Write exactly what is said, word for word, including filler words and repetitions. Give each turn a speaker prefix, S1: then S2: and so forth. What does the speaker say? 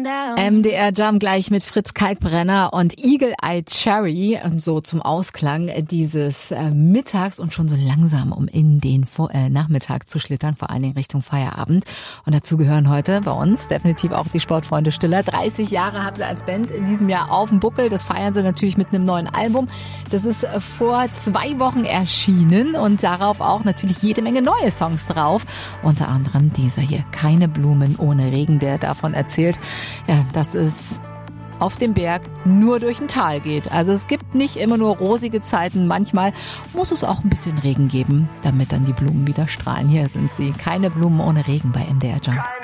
S1: M D R Jam gleich mit Fritz Kalkbrenner und Eagle Eye Cherry, so zum Ausklang dieses äh, Mittags und schon so langsam, um in den Vor- äh, Nachmittag zu schlittern, vor allen Dingen Richtung Feierabend. Und dazu gehören heute bei uns definitiv auch die Sportfreunde Stiller. dreißig Jahre haben sie als Band in diesem Jahr auf dem Buckel. Das feiern sie natürlich mit einem neuen Album. Das ist äh, vor zwei Wochen erschienen und darauf auch natürlich jede Menge neue Songs drauf. Unter anderem dieser hier, Keine Blumen ohne Regen, der davon erzählt, ja, dass es auf dem Berg nur durch ein Tal geht. Also es gibt nicht immer nur rosige Zeiten. Manchmal muss es auch ein bisschen Regen geben, damit dann die Blumen wieder strahlen. Hier sind sie. Keine Blumen ohne Regen bei M D R Jam.